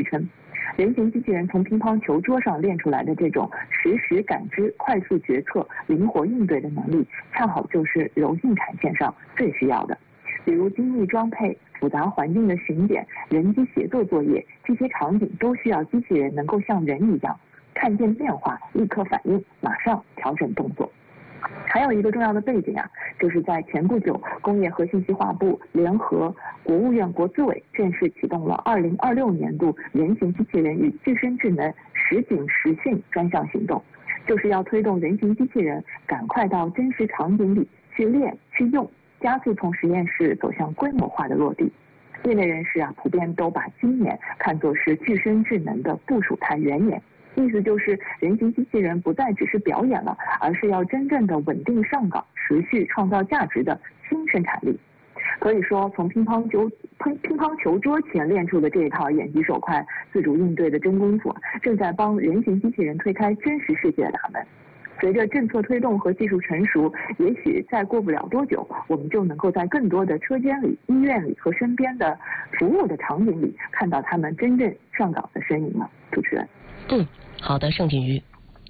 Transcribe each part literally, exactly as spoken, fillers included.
称，人形机器人从乒乓球桌上练出来的这种实时感知、快速决策、灵活应对的能力，恰好就是柔性产线上最需要的。比如精密装配、复杂环境的巡检、人机协作作业，这些场景都需要机器人能够像人一样，看见变化立刻反应，马上调整动作。还有一个重要的背景啊，就是在前不久，工业和信息化部联合国务院国资委正式启动了二零二六年度人形机器人与自身智能实景实训专项行动，就是要推动人形机器人赶快到真实场景里去练去用，加速从实验室走向规模化的落地。业内人士啊，普遍都把今年看作是具身智能的部署态元年。意思就是人形机器人不再只是表演了，而是要真正的稳定上岗、持续创造价值的新生产力。可以说，从乒乓球乒乒乓球桌前练出的这一套眼疾手快、自主应对的真功夫，正在帮人形机器人推开真实世界的大门。随着政策推动和技术成熟，也许再过不了多久，我们就能够在更多的车间里、医院里和身边的服务的场景里，看到他们真正上岗的身影了。主持人。 嗯，好的，盛景瑜。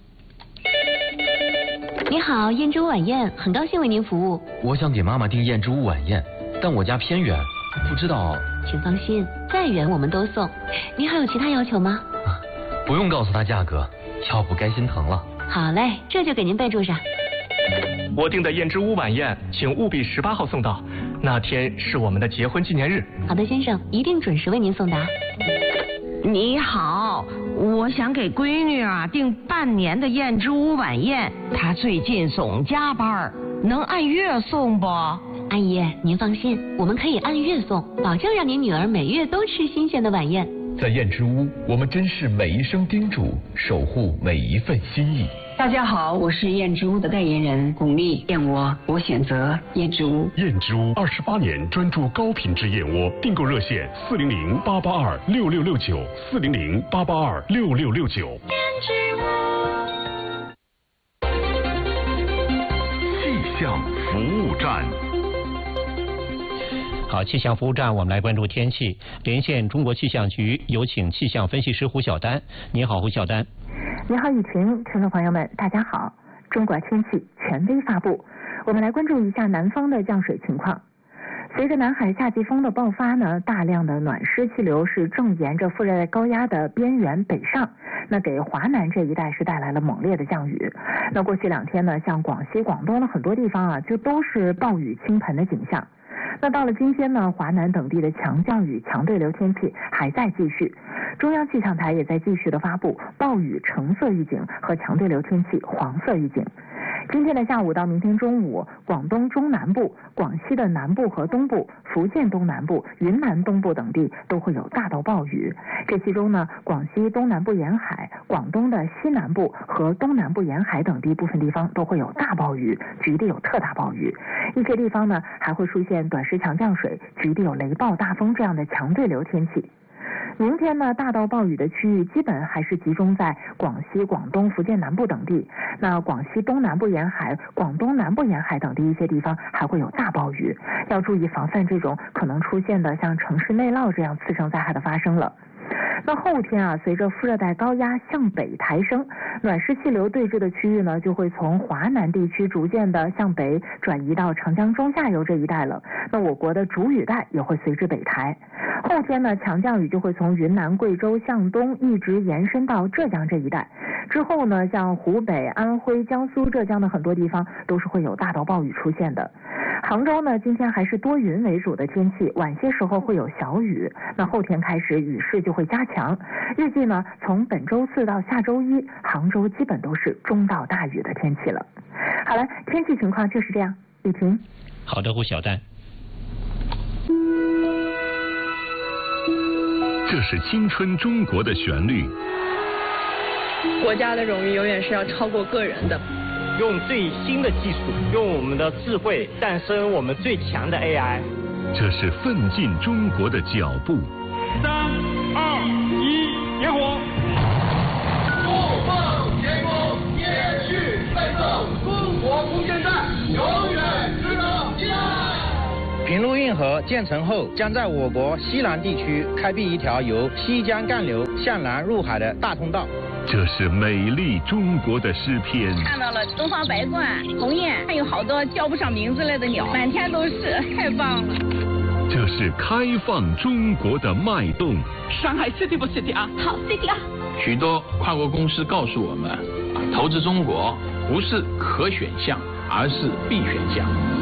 你好，燕之屋晚宴，很高兴为您服务。 我想给妈妈订燕之屋晚宴，但我家偏远，不知道。 请放心，再远我们都送。您还有其他要求吗？ 啊，不用告诉她价格，要不该心疼了。 好嘞，这就给您备注上。 我订的燕之屋晚宴，请务必十八号送到，那天是我们的结婚纪念日。 好的，先生，一定准时为您送达。 你好，我想给闺女啊订半年的燕之屋晚宴，她最近总加班，能按月送不？ 阿姨，您放心，我们可以按月送，保证让您女儿每月都吃新鲜的晚宴。 在燕之屋，我们珍视每一声叮嘱，守护每一份心意。 大家好，我是燕之屋的代言人巩俐，燕窝我选择燕之屋。 燕之屋二十八年专注高品质燕窝，订购热线四零零八八二六六六九四零零八八二六六六九。燕之屋气象服务站。 好，气象服务站，我们来关注天气。连线中国气象局，有请气象分析师胡晓丹。你好，胡晓丹。 你好，雨婷，听众朋友们，大家好。中国天气权威发布，我们来关注一下南方的降水情况。随着南海夏季风的爆发呢，大量的暖湿气流是正沿着副热带高压的边缘北上，那给华南这一带是带来了猛烈的降雨。那过去两天呢，像广西、广东的很多地方啊，就都是暴雨倾盆的景象。那到了今天呢，华南等地的强降雨、强对流天气还在继续，中央气象台也在继续的发布暴雨橙色预警和强对流天气黄色预警。今天的下午到明天中午，广东中南部、广西的南部和东部、福建东南部、云南东部等地都会有大到暴雨。这其中呢，广西东南部沿海、广东的西南部和东南部沿海等地部分地方都会有大暴雨，局地有特大暴雨。一些地方呢还会出现短时强降水，局地有雷暴、大风这样的强对流天气。明天呢，大到暴雨的区域基本还是集中在广西、广东、福建南部等地。那广西东南部沿海、广东南部沿海等地一些地方还会有大暴雨，要注意防范这种可能出现的像城市内涝这样次生灾害的发生了。那后天啊，随着副热带高压向北抬升，暖湿气流对峙的区域呢，就会从华南地区逐渐的向北转移到长江中下游这一带了。那我国的主雨带也会随之北抬。后天呢，强降雨就会从云南、贵州向东一直延伸到浙江这一带。之后呢，像湖北、安徽、江苏、浙江的很多地方都是会有大到暴雨出现的。杭州呢，今天还是多云为主的天气，晚些时候会有小雨。那后天开始雨势就会加强，预计呢，从本周四到下周一，杭州基本都是中到大雨的天气了。好了，天气情况就是这样。雨婷。 好的，胡晓丹。 这是青春中国的旋律。 国家的荣誉永远是要超过个人的。 用最新的技术，用我们的智慧诞生我们最强的 A I。 这是奋进中国的脚步。 三二一，点火！ 不放前锋，延续奋斗，中国空间站永远值得信赖。 平陆运河建成后，将在我国西南地区开辟一条由西江干流向南入海的大通道。 这是美丽中国的诗篇。 看到了东方白鹳、鸿雁，还有好多叫不上名字来的鸟，满天都是，太棒了。 这是开放中国的脉动。 上海 City 不 City 啊？ 好 City 啊！ 许多跨国公司告诉我们，投资中国不是可选项，而是必选项。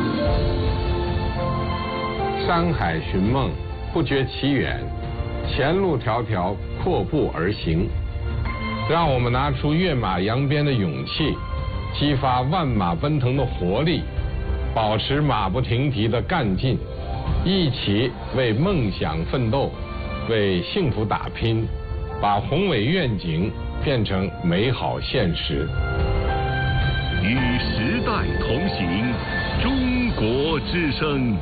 山海寻梦，不觉其远；前路迢迢，阔步而行。让我们拿出跃马扬鞭的勇气，激发万马奔腾的活力，保持马不停蹄的干劲，一起为梦想奋斗，为幸福打拼，把宏伟愿景变成美好现实。 与时代同行，中国之声。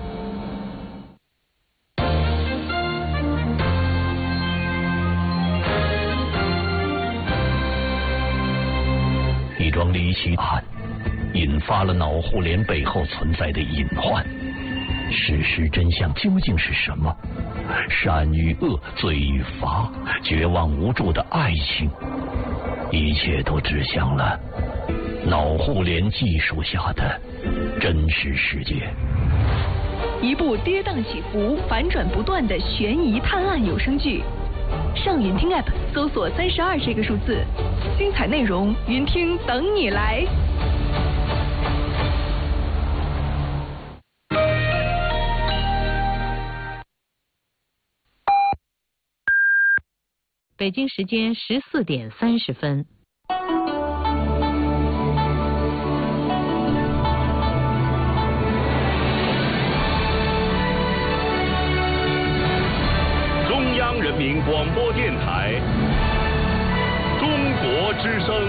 一桩离奇案引发了脑互联背后存在的隐患，事实真相究竟是什么？善与恶，罪与罚，绝望无助的爱情，一切都指向了脑互联技术下的真实世界。 一部跌宕起伏、反转不断的悬疑探案有声剧。上云听 App 搜索三十二这个数字，精彩内容云听等你来。 北京时间十四点三十分。 中央人民广播电台，中国之声。